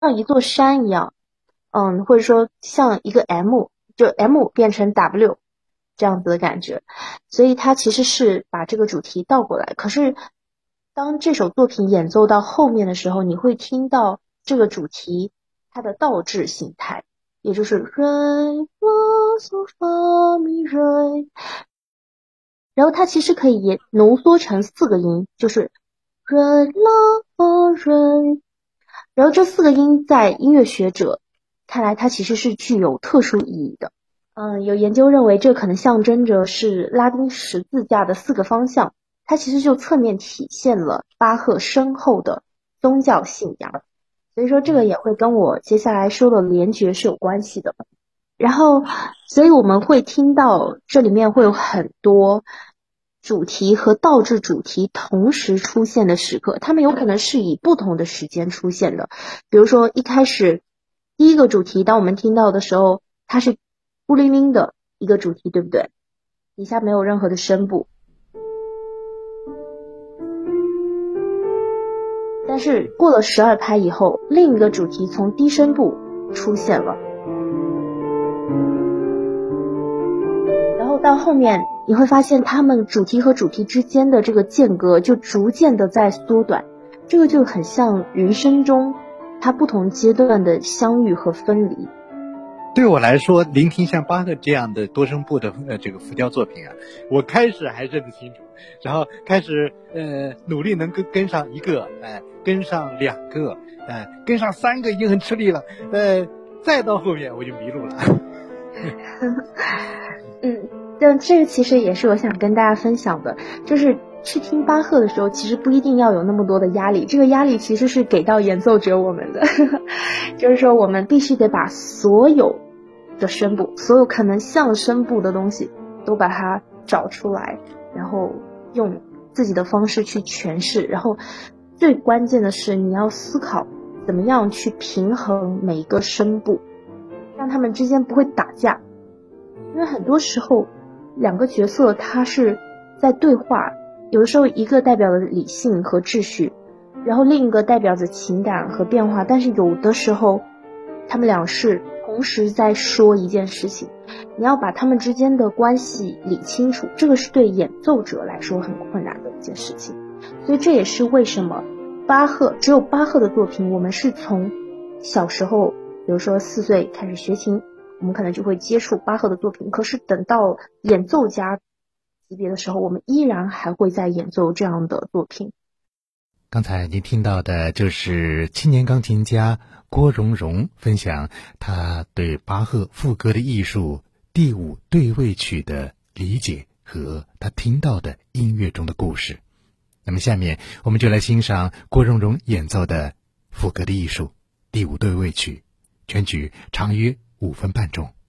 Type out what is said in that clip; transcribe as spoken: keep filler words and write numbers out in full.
像一座山一样，嗯，或者说像一个 M， 就 M 变成 W 这样子的感觉，所以它其实是把这个主题倒过来。可是当这首作品演奏到后面的时候，你会听到这个主题它的倒置形态，也就是 re la sol fa mi re， 然后它其实可以也浓缩成四个音，就是 re la fa re， 然后这四个音在音乐学者看来它其实是具有特殊意义的。嗯，有研究认为这可能象征着是拉丁十字架的四个方向，它其实就侧面体现了巴赫深厚的宗教信仰，所以说这个也会跟我接下来说的联觉是有关系的。然后所以我们会听到这里面会有很多主题和倒置主题同时出现的时刻，它们有可能是以不同的时间出现的。比如说一开始第一个主题当我们听到的时候，它是孤零零的一个主题，对不对？底下没有任何的声部，但是过了十二拍以后，另一个主题从低声部出现了，然后到后面你会发现它们主题和主题之间的这个间隔就逐渐的在缩短，这个就很像人生中它不同阶段的相遇和分离。 对我来说，聆听像巴赫这样的多声部的呃这个复调作品啊，我开始还认得清楚，然后开始呃努力能跟跟上一个，呃跟上两个，呃跟上三个已经很吃力了，呃再到后面我就迷路了。 嗯，但这个其实也是我想跟大家分享的，就是去听巴赫的时候，其实不一定要有那么多的压力，这个压力其实是给到演奏者我们的，就是说我们必须得把所有的声部，所有可能像声部的东西都把它找出来，然后用自己的方式去诠释，然后最关键的是你要思考怎么样去平衡每一个声部，让他们之间不会打架。因为很多时候两个角色他是在对话，有的时候一个代表了理性和秩序，然后另一个代表着情感和变化，但是有的时候他们俩是同时在说一件事情，你要把他们之间的关系理清楚，这个是对演奏者来说很困难的一件事情。所以这也是为什么巴赫只有巴赫的作品我们是从小时候比如说四岁开始学琴，我们可能就会接触巴赫的作品，可是等到演奏家级别的时候，我们依然还会在演奏这样的作品。 刚才您听到的就是青年钢琴家郭荣荣分享他对巴赫赋格的艺术第五对位曲的理解和他听到的音乐中的故事。那么下面我们就来欣赏郭荣荣演奏的赋格的艺术第五对位曲，全曲长约五分半钟。